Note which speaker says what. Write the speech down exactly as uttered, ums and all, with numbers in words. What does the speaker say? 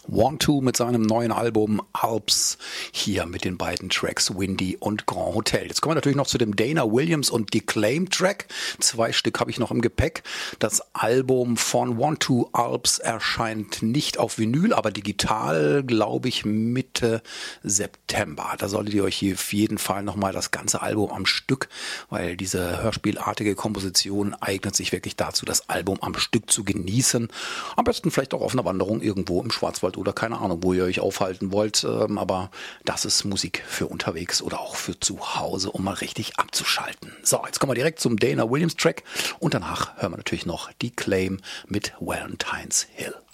Speaker 1: One Two mit seinem neuen Album Alps, hier mit den beiden Tracks Windy und Grand Hotel. Jetzt kommen wir natürlich noch zu dem Dana Williams und Declaim Track. Zwei Stück habe ich noch im Gepäck. Das Album von One Two Alps erscheint nicht auf Vinyl, aber digital, glaube ich, Mitte September. Da solltet ihr euch hier auf jeden Fall nochmal das ganze Album am Stück, weil diese hörspielartige Komposition eignet sich wirklich dazu, das Album am Stück zu genießen. Am besten vielleicht auch auf einer Wanderung irgendwo im Schwarzwald oder keine Ahnung, wo ihr euch aufhalten wollt. Aber das ist Musik für unterwegs oder auch für zu Hause, um mal richtig abzuschalten. So, jetzt kommen wir direkt zum Dana Williams Track und danach hören wir natürlich noch Declaim mit Valentine's Hill.